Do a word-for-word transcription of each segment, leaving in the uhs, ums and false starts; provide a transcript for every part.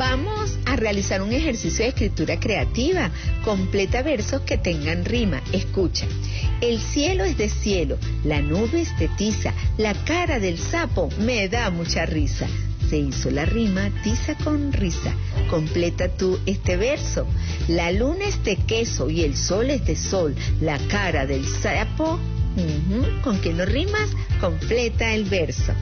Vamos a realizar un ejercicio de escritura creativa. Completa versos que tengan rima. Escucha. El cielo es de cielo, la nube es de tiza, la cara del sapo me da mucha risa. Se hizo la rima tiza con risa. Completa tú este verso. La luna es de queso y el sol es de sol, la cara del sapo. Uh-huh. ¿Con qué no rimas? Completa el verso.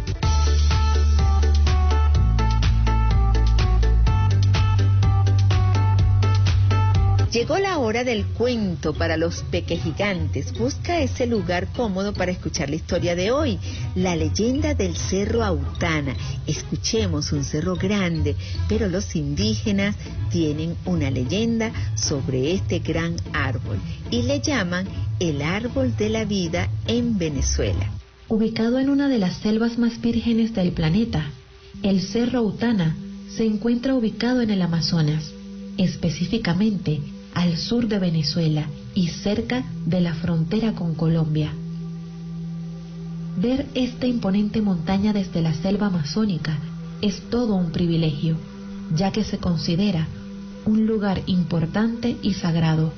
Llegó la hora del cuento para los pequegigantes. Busca ese lugar cómodo para escuchar la historia de hoy, la leyenda del Cerro Autana. Escuchemos un cerro grande, pero los indígenas tienen una leyenda sobre este gran árbol y le llaman el árbol de la vida en Venezuela. Ubicado en una de las selvas más vírgenes del planeta, el Cerro Autana se encuentra ubicado en el Amazonas, específicamente al sur de Venezuela y cerca de la frontera con Colombia. Ver esta imponente montaña desde la selva amazónica es todo un privilegio, ya que se considera un lugar importante y sagrado.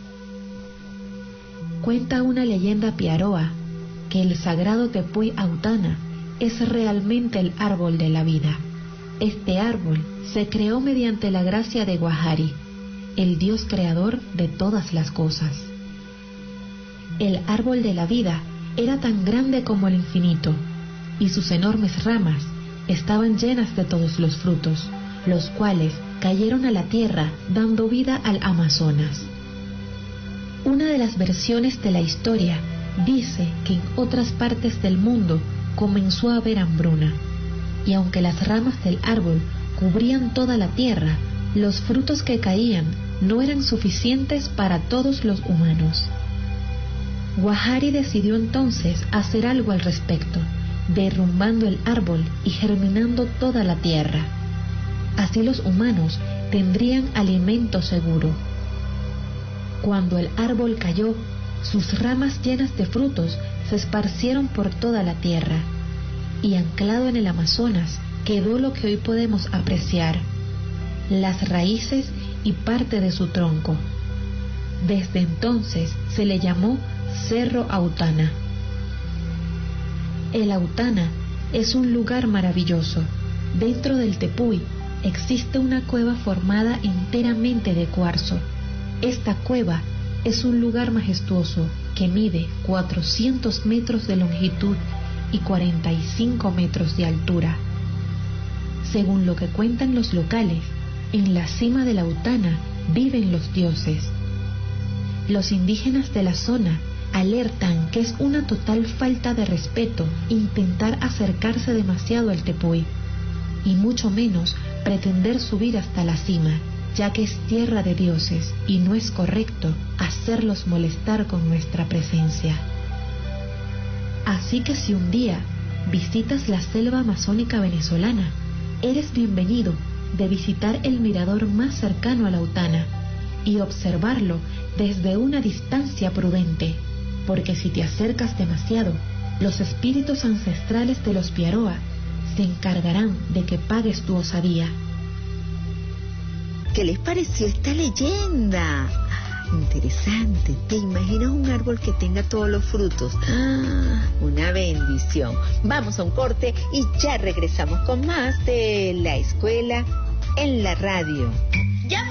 Cuenta una leyenda piaroa que el sagrado Tepuy Autana es realmente el árbol de la vida. Este árbol se creó mediante la gracia de Guajari, el Dios creador de todas las cosas. El árbol de la vida era tan grande como el infinito, y sus enormes ramas estaban llenas de todos los frutos, los cuales cayeron a la tierra dando vida al Amazonas. Una de las versiones de la historia dice que en otras partes del mundo comenzó a haber hambruna, y aunque las ramas del árbol cubrían toda la tierra, los frutos que caían no eran suficientes para todos los humanos. Guajari decidió entonces hacer algo al respecto, derrumbando el árbol y germinando toda la tierra. Así los humanos tendrían alimento seguro. Cuando el árbol cayó, sus ramas llenas de frutos se esparcieron por toda la tierra, y anclado en el Amazonas quedó lo que hoy podemos apreciar: las raíces y parte de su tronco. Desde entonces se le llamó Cerro Autana. El Autana es un lugar maravilloso. Dentro del Tepuy existe una cueva formada enteramente de cuarzo. Esta cueva es un lugar majestuoso que mide cuatrocientos metros de longitud y cuarenta y cinco metros de altura. Según lo que cuentan los locales, en la cima de la Autana viven los dioses. Los indígenas de la zona alertan que es una total falta de respeto intentar acercarse demasiado al Tepuy, y mucho menos pretender subir hasta la cima, ya que es tierra de dioses y no es correcto hacerlos molestar con nuestra presencia. Así que si un día visitas la selva amazónica venezolana, eres bienvenido de visitar el mirador más cercano a la Autana y observarlo desde una distancia prudente, porque si te acercas demasiado, los espíritus ancestrales de los Piaroa se encargarán de que pagues tu osadía. ¿Qué les pareció esta leyenda? Interesante. ¿Te imaginas un árbol que tenga todos los frutos? ¡Ah! Una bendición. Vamos a un corte y ya regresamos con más de La Escuela en la Radio.